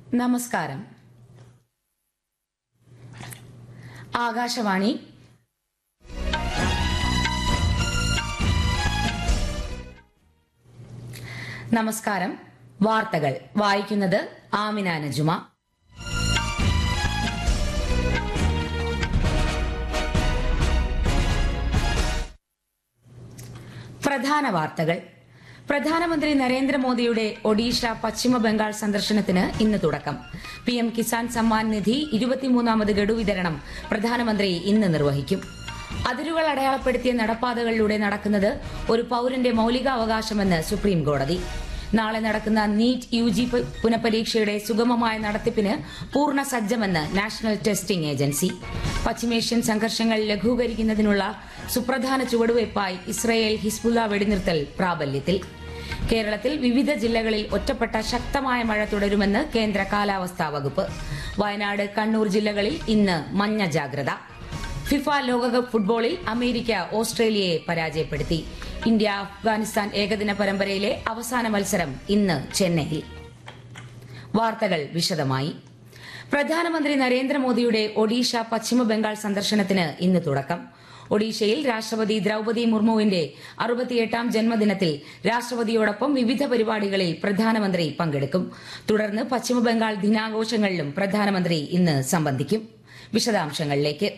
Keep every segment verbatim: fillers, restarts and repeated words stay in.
നമസ്കാരം. ആകാശവാണി നമസ്കാരം. വാർത്തകൾ വായിക്കുന്നത് ആമിന നജുമ. പ്രധാന വാർത്തകൾ. പ്രധാനമന്ത്രി നരേന്ദ്രമോദിയുടെ ഒഡീഷ പശ്ചിമബംഗാൾ സന്ദർശനത്തിന് ഇന്ന് തുടക്കം. പിഎം കിസാൻ സമ്മാൻ നിധി ഇരുപത്തിമൂന്നാമത് ഗഡു വിതരണം പ്രധാനമന്ത്രി ഇന്ന് നിർവഹിക്കും. അതിരുകൾ അടയാളപ്പെടുത്തിയ നടപ്പാതകളിലൂടെ നടക്കുന്നത് ഒരു പൌരന്റെ മൌലികാവകാശമെന്ന് സുപ്രീംകോടതി. നാളെ നടക്കുന്ന നീറ്റ് യുജി പുനഃപരീക്ഷയുടെ സുഗമമായ നടത്തിപ്പിന് പൂർണ്ണ സജ്ജമെന്ന് നാഷണൽ ടെസ്റ്റിംഗ് ഏജൻസി. പശ്ചിമേഷ്യൻ സംഘർഷങ്ങൾ ലഘൂകരിക്കുന്നതിനുള്ള സുപ്രധാന ചുവടുവയ്പായി ഇസ്രയേൽ ഹിസ്ബുള്ള വെടിനിർത്തൽ പ്രാബല്യത്തിൽ. കേരളത്തിൽ വിവിധ ജില്ലകളിൽ ഒറ്റപ്പെട്ട ശക്തമായ മഴ തുടരുമെന്ന് കേന്ദ്ര കാലാവസ്ഥാ വകുപ്പ്. വയനാട്, കണ്ണൂർ ജില്ലകളിൽ ഇന്ന് മഞ്ഞ ജാഗ്രത. ഫിഫ ലോകകപ്പ് ഫുട്ബോളിൽ അമേരിക്ക ഓസ്ട്രേലിയയെ പരാജയപ്പെടുത്തി. ഇന്ത്യ അഫ്ഗാനിസ്ഥാൻ ഏകദിന പരമ്പരയിലെ അവസാന മത്സരം ഇന്ന് ചെന്നൈയിൽ. വാർത്തകൾ വിശദമായി. പ്രധാനമന്ത്രി നരേന്ദ്രമോദിയുടെ ഒഡീഷ പശ്ചിമബംഗാൾ സന്ദർശനത്തിന് ഇന്ന് തുടക്കം. ഒഡീഷയിൽ രാഷ്ട്രപതി ദ്രൌപദി മുർമുവിന്റെ അറുപത്തിയെട്ടാം ജന്മദിനത്തിൽ രാഷ്ട്രപതിയോടൊപ്പം വിവിധ പരിപാടികളിൽ പ്രധാനമന്ത്രി പങ്കെടുക്കും. തുടർന്ന് പശ്ചിമബംഗാൾ ദിനാഘോഷങ്ങളിലും പ്രധാനമന്ത്രി ഇന്ന് സംബന്ധിക്കും. വിശദാംശങ്ങളിലേക്ക്.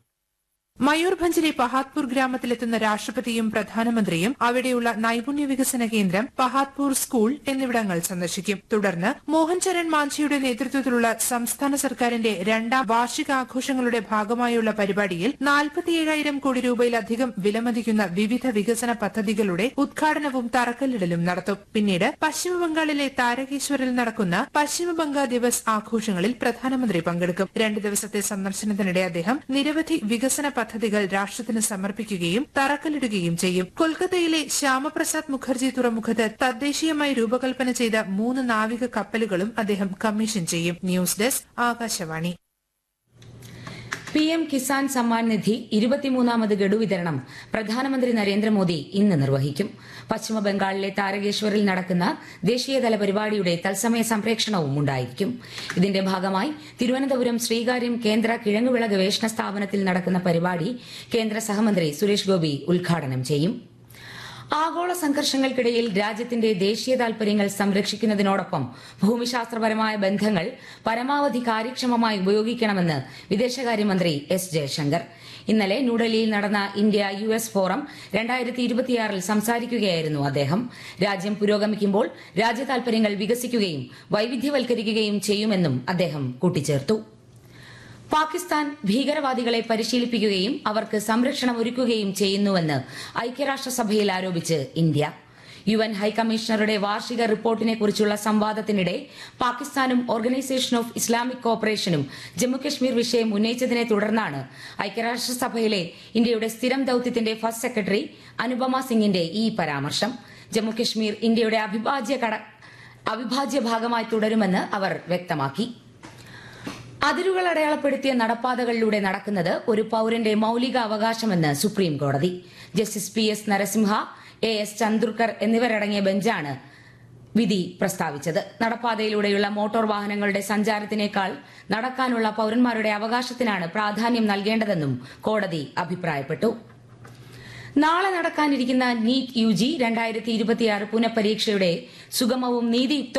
മയൂർഭഞ്ചിലെ പഹാത്പൂർ ഗ്രാമത്തിലെത്തുന്ന രാഷ്ട്രപതിയും പ്രധാനമന്ത്രിയും അവിടെയുള്ള നൈപുണ്യ വികസന കേന്ദ്രം, പഹാത്പൂർ സ്കൂൾ എന്നിവിടങ്ങൾ സന്ദർശിക്കും. തുടർന്ന് മോഹൻ ചരൺ മാഞ്ചിയുടെ നേതൃത്വത്തിലുള്ള സംസ്ഥാന സർക്കാരിന്റെ രണ്ടാം വാർഷികാഘോഷങ്ങളുടെ ഭാഗമായുള്ള പരിപാടിയിൽ നാൽപ്പത്തിയേഴായിരം കോടി രൂപയിലധികം വിലമതിക്കുന്ന വിവിധ വികസന പദ്ധതികളുടെ ഉദ്ഘാടനവും തറക്കല്ലിടലും നടത്തും. പിന്നീട് പശ്ചിമബംഗാളിലെ താരകേശ്വറിൽ നടക്കുന്ന പശ്ചിമബംഗാൾ ദിവസ് ആഘോഷങ്ങളിൽ പ്രധാനമന്ത്രി പങ്കെടുക്കും. രണ്ട് ദിവസത്തെ സന്ദർശനത്തിനിടെ അദ്ദേഹം നിരവധി വികസന പദ്ധതികൾ രാഷ്ട്രത്തിന് സമർപ്പിക്കുകയും തറക്കല്ലിടുകയും ചെയ്യും. കൊൽക്കത്തയിലെ ശ്യാമപ്രസാദ് മുഖർജി തുറമുഖത്ത് തദ്ദേശീയമായി രൂപകൽപ്പന ചെയ്ത മൂന്ന് നാവിക കപ്പലുകളും അദ്ദേഹം കമ്മീഷൻ ചെയ്യും. News desk, Akashvani. PM Kisan Samman Nidhi ഇരുപത്തിമൂന്നാമത് ഗഡു വിതരണം പ്രധാനമന്ത്രി നരേന്ദ്രമോദി ഇന്ന് നിർവഹിക്കും. പശ്ചിമബംഗാളിലെ താരകേശ്വറിൽ നടക്കുന്ന ദേശീയതല പരിപാടിയുടെ തത്സമയ സംപ്രേക്ഷണവും ഉണ്ടായിരിക്കും. ഇതിന്റെ ഭാഗമായി തിരുവനന്തപുരം ശ്രീകാര്യം കേന്ദ്ര കിഴങ്ങുവിള ഗവേഷണ സ്ഥാപനത്തിൽ നടക്കുന്ന പരിപാടി കേന്ദ്ര സഹമന്ത്രി സുരേഷ് ഗോപി ഉദ്ഘാടനം ചെയ്യും. ആഗോള സംഘർഷങ്ങൾക്കിടയിൽ രാജ്യത്തിന്റെ ദേശീയ താൽപര്യങ്ങൾ സംരക്ഷിക്കുന്നതിനോടൊപ്പം ഭൂമിശാസ്ത്രപരമായ ബന്ധങ്ങൾ പരമാവധി കാര്യക്ഷമമായി ഉപയോഗിക്കണമെന്ന് വിദേശകാര്യമന്ത്രി എസ് ജയശങ്കർ. ഇന്നലെ ന്യൂഡൽഹിയിൽ നടന്ന ഇന്ത്യ യു എസ് ഫോറം രണ്ടായിരത്തി ഇരുപത്തിയാറിൽ സംസാരിക്കുകയായിരുന്നു അദ്ദേഹം. രാജ്യം പുരോഗമിക്കുമ്പോൾ രാജ്യതാൽപര്യങ്ങൾ വികസിക്കുകയും വൈവിധ്യവൽക്കരിക്കുകയും ചെയ്യുമെന്നും അദ്ദേഹം കൂട്ടിച്ചേർത്തു. പാകിസ്ഥാൻ ഭീകരവാദികളെ പരിശീലിപ്പിക്കുകയും അവർക്ക് സംരക്ഷണം ഒരുക്കുകയും ചെയ്യുന്നുവെന്ന് ഐക്യരാഷ്ട്രസഭയിൽ ആരോപിച്ച് ഇന്ത്യ. യു എൻ ഹൈക്കമ്മീഷണറുടെ വാർഷിക റിപ്പോർട്ടിനെക്കുറിച്ചുള്ള സംവാദത്തിനിടെ പാകിസ്ഥാനും ഓർഗനൈസേഷൻ ഓഫ് ഇസ്ലാമിക് കോപ്പറേഷനും ജമ്മുകശ്മീർ വിഷയം ഉന്നയിച്ചതിനെ തുടർന്നാണ് ഐക്യരാഷ്ട്രസഭയിലെ ഇന്ത്യയുടെ സ്ഥിരം ദൌത്യത്തിന്റെ ഫസ്റ്റ് സെക്രട്ടറി അനുപമ സിംഗിന്റെ ഈ പരാമർശം. ജമ്മുകശ്മീർ ഇന്ത്യയുടെ അവിഭാജ്യ ഭാഗമായി തുടരുമെന്ന് അവർ വ്യക്തമാക്കി. അതിരുകൾ അടയാളപ്പെടുത്തിയ നടപ്പാതകളിലൂടെ നടക്കുന്നത് ഒരു പൌരന്റെ മൌലിക അവകാശമെന്ന് സുപ്രീംകോടതി. Justice P S Narasimha, A S Chandrakar എന്നിവരടങ്ങിയ ബെഞ്ചാണ് വിധി പ്രസ്താവിച്ചത്. നടപ്പാതയിലൂടെയുള്ള മോട്ടോർ വാഹനങ്ങളുടെ സഞ്ചാരത്തിനേക്കാൾ നടക്കാനുള്ള പൌരന്മാരുടെ അവകാശത്തിനാണ് പ്രാധാന്യം നൽകേണ്ടതെന്നും കോടതി അഭിപ്രായപ്പെട്ടു. നാളെ നടക്കാനിരിക്കുന്ന നീറ്റ് യുജി രണ്ടായിരത്തി ഇരുപത്തിയാറ് പുനഃപരീക്ഷയുടെ സുഗമവും നീതിയുക്ത